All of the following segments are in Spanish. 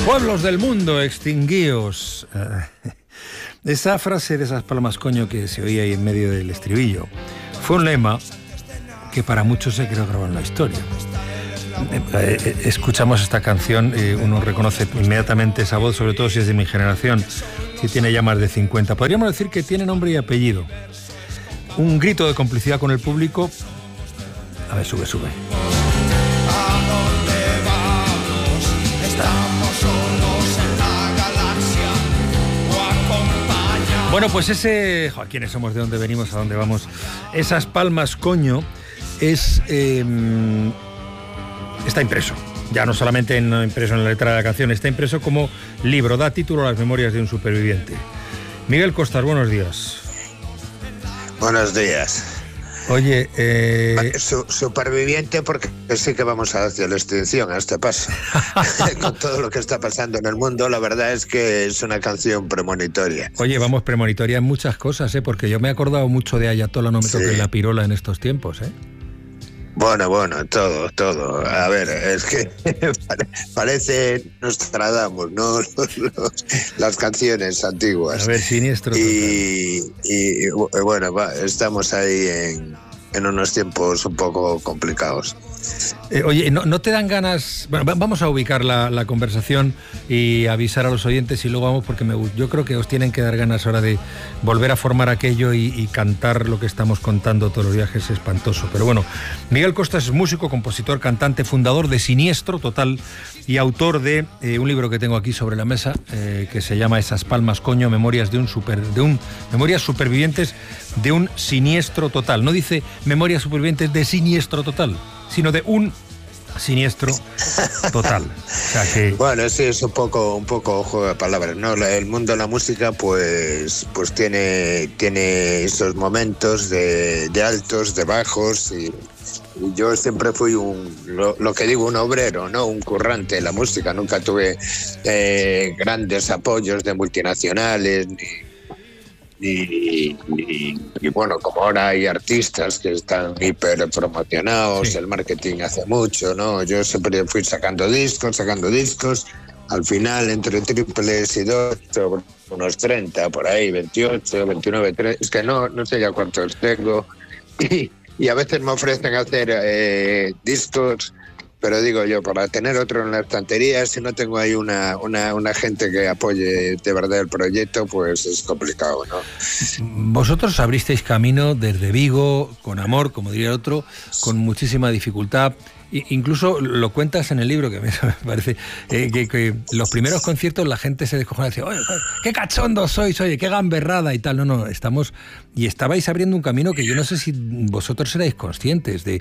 Pueblos del mundo, extinguíos. Esa frase de esas palmas, coño, que se oía ahí en medio del estribillo, fue un lema que para muchos se quedó grabado en la historia. Escuchamos esta canción, uno reconoce inmediatamente esa voz, sobre todo si es de mi generación, que tiene ya más de 50. Podríamos decir que tiene nombre y apellido. Un grito de complicidad con el público. A ver, sube. Bueno, pues ese... ¿quiénes somos? ¿De dónde venimos? ¿A dónde vamos? Esas palmas, coño, está impreso. Ya no solamente impreso en la letra de la canción, está impreso como libro. Da título a las memorias de un superviviente. Miguel Costas, buenos días. Buenos días. Oye, superviviente, porque sí que vamos hacia la extinción a este paso. Con todo lo que está pasando en el mundo, la verdad es que es una canción premonitoria. Oye, vamos, premonitoria en muchas cosas, porque yo me he acordado mucho de Ayatollah, no me toques la pirola en estos tiempos, Bueno, todo. A ver, es que parece Nostradamus, ¿no? Las canciones antiguas. A ver, siniestro. Y bueno, estamos ahí en unos tiempos un poco complicados. Oye, ¿no te dan ganas? Bueno, vamos a ubicar la conversación y avisar a los oyentes y luego vamos, porque yo creo que os tienen que dar ganas ahora de volver a formar aquello y cantar lo que estamos contando todos los viajes, espantoso. Pero bueno, Miguel Costas es músico, compositor, cantante, fundador de Siniestro Total y autor de un libro que tengo aquí sobre la mesa que se llama Esas palmas, coño, memorias memorias supervivientes de un siniestro total. No dice memorias supervivientes de siniestro total, sino de un siniestro total. O sea que... Bueno, sí, es un poco juego de palabras, ¿no? El mundo de la música pues tiene esos momentos de altos, de bajos, y yo siempre fui lo que digo, un obrero, ¿no? Un currante de la música. Nunca tuve grandes apoyos de multinacionales y bueno, como ahora hay artistas que están hiper promocionados, sí. El marketing hace mucho, ¿no? Yo siempre fui sacando discos, al final entre triples y dos, unos 30 por ahí, 28, 29, 30, es que no sé ya cuántos tengo, y a veces me ofrecen hacer discos, pero digo yo, para tener otro en la estantería, si no tengo ahí una gente que apoye de verdad el proyecto, pues es complicado, ¿no? Vosotros abristeis camino desde Vigo, con amor, como diría el otro, con muchísima dificultad. Incluso lo cuentas en el libro, que me parece que los primeros conciertos la gente se descojona y decía, oye, qué cachondo sois, oye, qué gamberrada y tal. No, estabais abriendo un camino que yo no sé si vosotros erais conscientes de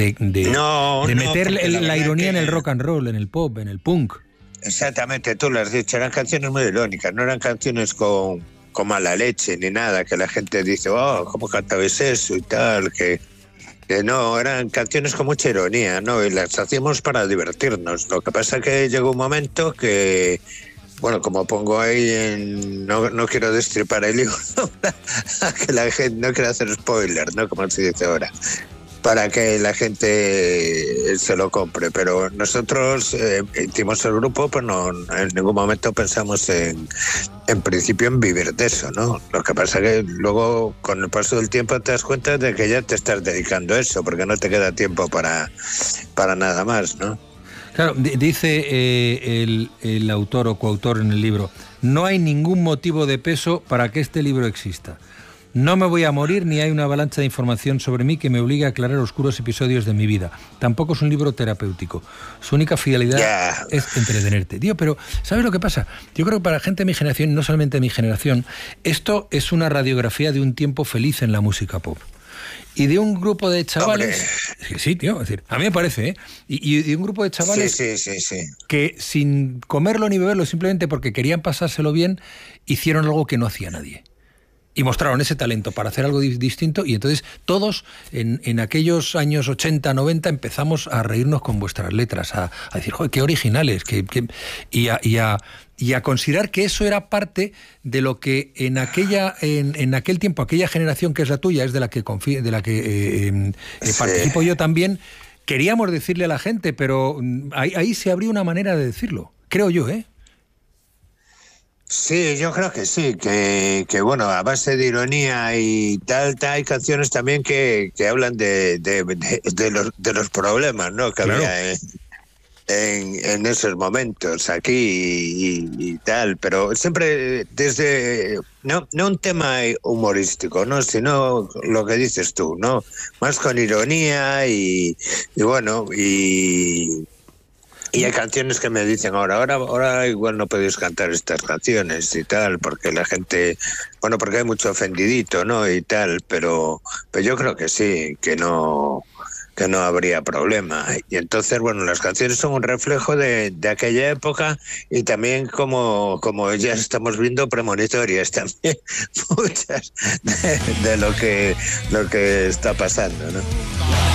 meter la ironía en el rock and roll, en el pop, en el punk. Exactamente, tú lo has dicho, eran canciones muy irónicas, no eran canciones con mala leche ni nada, que la gente dice, ¿cómo cantabais eso y tal? Que no, eran canciones con mucha ironía, ¿no? Y las hacíamos para divertirnos. Lo que pasa es que llegó un momento que, bueno, como pongo ahí no quiero destripar el libro, que la gente no quiere hacer spoilers, ¿no? Como se dice ahora, para que la gente se lo compre. Pero nosotros hicimos el grupo, pues no, en ningún momento pensamos en principio en vivir de eso, ¿no? Lo que pasa es que luego, con el paso del tiempo, te das cuenta de que ya te estás dedicando a eso, porque no te queda tiempo para nada más, ¿no? Claro, dice el autor o coautor en el libro, no hay ningún motivo de peso para que este libro exista. No me voy a morir ni hay una avalancha de información sobre mí que me obligue a aclarar oscuros episodios de mi vida. Tampoco es un libro terapéutico. Su única finalidad es entretenerte. Tío, pero ¿sabes lo que pasa? Yo creo que para gente de mi generación, no solamente de mi generación, esto es una radiografía de un tiempo feliz en la música pop. Y de un grupo de chavales... Sí, tío, es decir, a mí me parece, Y de un grupo de chavales que sin comerlo ni beberlo, simplemente porque querían pasárselo bien, hicieron algo que no hacía nadie. Y mostraron ese talento para hacer algo distinto, y entonces todos en aquellos años 80, 90 empezamos a reírnos con vuestras letras, a decir, joder, qué originales, y a considerar que eso era parte de lo que en aquel tiempo, aquella generación que es la tuya, es de la que participo yo también, queríamos decirle a la gente, pero ahí se abrió una manera de decirlo, creo yo, Sí, yo creo que sí, que bueno, a base de ironía y tal, hay canciones también que hablan de los problemas, ¿no? Que Claro. había en esos momentos aquí y tal, pero siempre desde, no un tema humorístico, ¿no? Sino lo que dices tú, ¿no? Más con ironía y bueno, y hay canciones que me dicen ahora igual no podéis cantar estas canciones y tal, porque la gente, bueno, porque hay mucho ofendidito, ¿no? Y tal, pero yo creo que sí, que no habría problema. Y entonces, bueno, las canciones son un reflejo de aquella época y también como ya estamos viendo premonitorias también, muchas de lo que está pasando, ¿no?